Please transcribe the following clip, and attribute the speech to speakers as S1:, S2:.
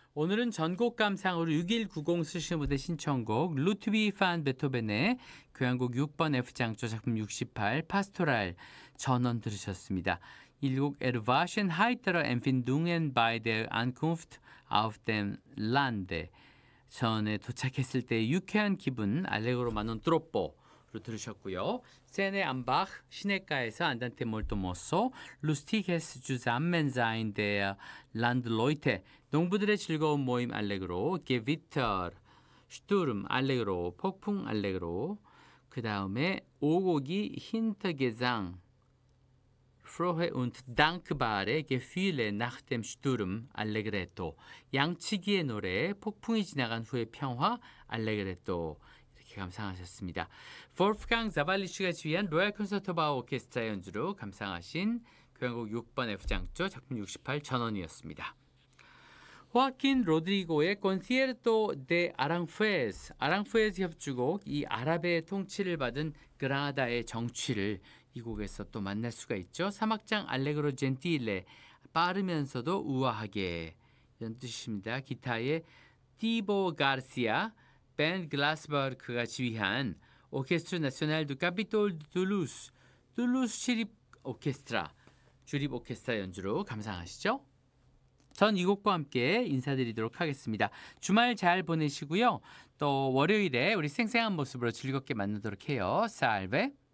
S1: 오늘은 전곡 감상으로 6190 쓰시는 분의 신청곡 루트비 판 베토벤의 교향곡 6번 F장조 작품 68 파스토랄 전원 들으셨습니다. 일곡 Erwachen heitere Empfindungen bei der Ankunft auf dem Lande. 전에 도착했을 때 유쾌한 기분 알레그로 마논 트로뽀 로 들으셨고요. 세네 암바흐 시내가에서 안단테 몰토모소 루스티게스 주삼멘자인 데어 란드로이테 농부들의 즐거운 모임 알레그로 게비터 슈투름 알레그로 폭풍 알레그로 그 다음에 오곡이 힌터게장 Frohe und dankbare Gefühle nach dem Sturm 알레그레토 양치기의 노래 폭풍이 지나간 후의 평화 알레그레토 이렇게 감상하셨습니다. 볼프강 자발리슈가 지휘한 로얄 콘서트 바 오케스트라 연주로 감상하신 교향곡 6번 F장조 작품 68 전원이었습니다. 호아킨 로드리고의 Concierto de Aranjuez, 아랑푸에즈 협주곡 이 아랍의 통치를 받은 그라나다의 정취를 이 곡에서 또 만날 수가 있죠. 사막장 알레그로 젠틸레 빠르면서도 우아하게 이런 뜻입니다. 기타의 티보 가르시아, 벤 글라스버그가 지휘한 오케스트라 나시오날 두 카피톨 툴루스 주립 오케스트라 연주로 감상하시죠. 전 이 곡과 함께 인사드리도록 하겠습니다. 주말 잘 보내시고요. 또 월요일에 우리 생생한 모습으로 즐겁게 만나도록 해요. 살베.